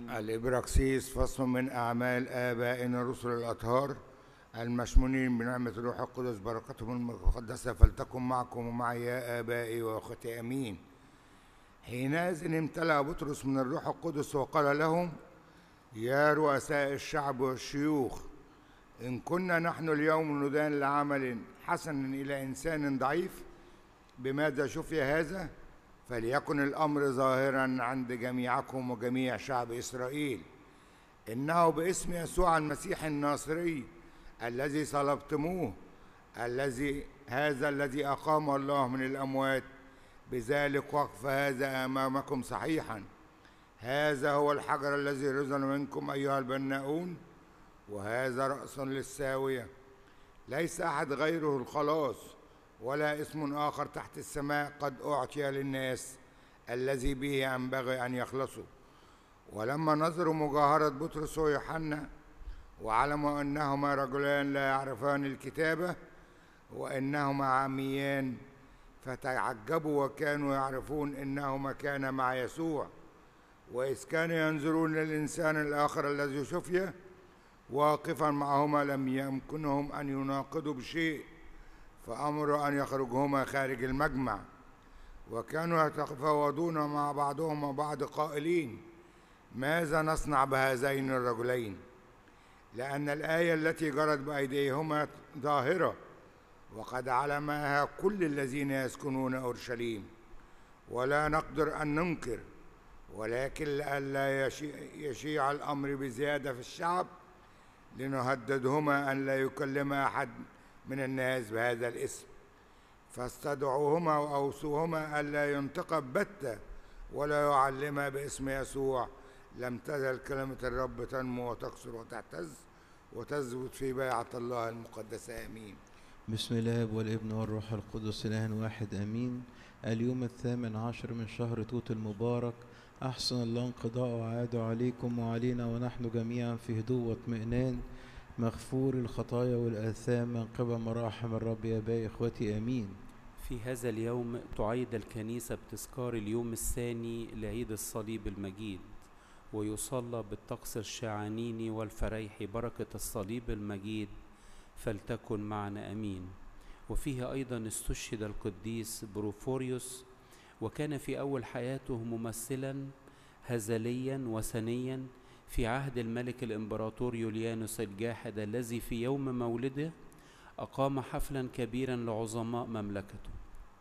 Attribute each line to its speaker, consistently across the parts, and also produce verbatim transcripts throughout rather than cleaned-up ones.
Speaker 1: الإبراكسيس فصل من أعمال آبائنا الرسل الأطهار المشمولين بنعمة الروح القدس، بركتهم المقدسة فلتكن معكم ومعي يا آبائي وأخوتي آمين. حينئذ امتلأ بطرس من الروح القدس وقال لهم: يا رؤساء الشعب والشيوخ، إن كنا نحن اليوم ندان لعمل حسن إلى إنسان ضعيف، بماذا شفي هذا؟ فليكن الأمر ظاهرا عند جميعكم وجميع شعب إسرائيل، إنه باسم يسوع المسيح الناصري الذي صلبتموه، الذي هذا الذي أقام الله من الأموات، بذلك وقف هذا أمامكم صحيحا. هذا هو الحجر الذي رزل منكم أيها البناؤون، وهذا رأس للساوية. ليس أحد غيره الخلاص، ولا اسم آخر تحت السماء قد أعطي للناس الذي به ينبغي أن يخلصوا. ولما نظروا مجاهرة بطرس ويوحنا وعلموا أنهما رجلان لا يعرفان الكتابة وأنهما عميان، فتعجبوا وكانوا يعرفون أنهما كانا مع يسوع، وإذ كانوا ينظرون للإنسان الآخر الذي شفي واقفا معهما لم يمكنهم أن يناقضوا بشيء، فأمروا أن يخرجهما خارج المجمع. وكانوا يتفاوضون مع بعضهم وبعض قائلين: ماذا نصنع بهذين الرجلين؟ لأن الآية التي جرت بأيديهما ظاهرة، وقد علمها كل الذين يسكنون أورشليم، ولا نقدر أن ننكر، ولكن لئلا يشيع الأمر بزيادة في الشعب لنهددهما أن لا يكلم أحد من الناس بهذا الاسم. فاستدعوهما وأوصوهما ألا ينطقا بتة ولا يعلما باسم يسوع. لم تزل كلمة الرب تنمو وتكثر وتعتز وتثبت في بيعة الله المقدسة آمين.
Speaker 2: بسم الله والابن والروح القدس إله واحد آمين. اليوم الثامن عشر من شهر توت المبارك، أحسن الله انقضاء عاد عليكم وعلينا ونحن جميعا في هدوء واطمئنان، مغفور الخطايا والآثام من قبل مراحم الرب يا باقي إخوتي آمين.
Speaker 3: في هذا اليوم تعيد الكنيسة بتذكار اليوم الثاني لعيد الصليب المجيد، ويصلى بالطقس الشعانيني والفريحي بركة الصليب المجيد فلتكن معنا أمين. وفيه أيضا استشهد القديس بروفوريوس، وكان في أول حياته ممثلا هزليا وثنيا في عهد الملك الإمبراطور يوليانوس الجاحد، الذي في يوم مولده أقام حفلا كبيرا لعظماء مملكته،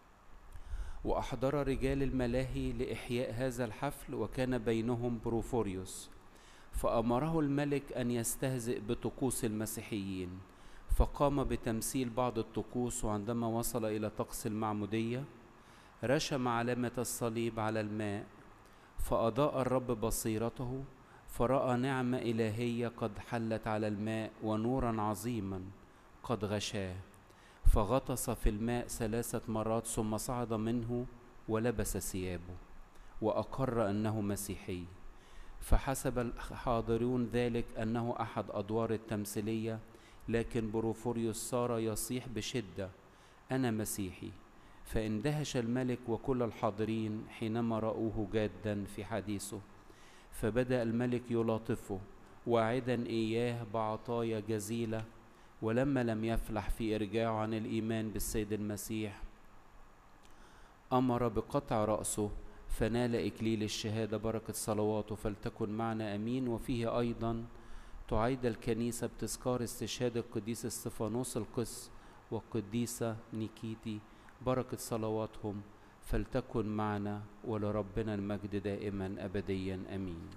Speaker 3: وأحضر رجال الملاهي لإحياء هذا الحفل، وكان بينهم بروفوريوس. فأمره الملك أن يستهزئ بطقوس المسيحيين، فقام بتمثيل بعض الطقوس، وعندما وصل إلى طقس المعمودية رشم علامة الصليب على الماء، فأضاء الرب بصيرته، فرأى نعمة إلهية قد حلت على الماء ونورا عظيما قد غشاه، فغطس في الماء ثلاثة مرات ثم صعد منه ولبس ثيابه وأقر أنه مسيحي. فحسب الحاضرون ذلك أنه أحد أدوار التمثيلية، لكن بروفوريوس صار يصيح بشدة: أنا مسيحي. فاندهش الملك وكل الحاضرين حينما رأوه جادا في حديثه، فبدأ الملك يلاطفه واعدا إياه بعطايا جزيلة، ولما لم يفلح في إرجاعه عن الإيمان بالسيد المسيح أمر بقطع رأسه، فنال إكليل الشهادة بركة صلواته فلتكن معنا أمين. وفيه أيضا تعيد الكنيسة بتذكار استشهاد القديس استفانوس القس والقديسة نيكيتي، بركة صلواتهم فلتكن معنا، ولربنا المجد دائما أبديا أمين.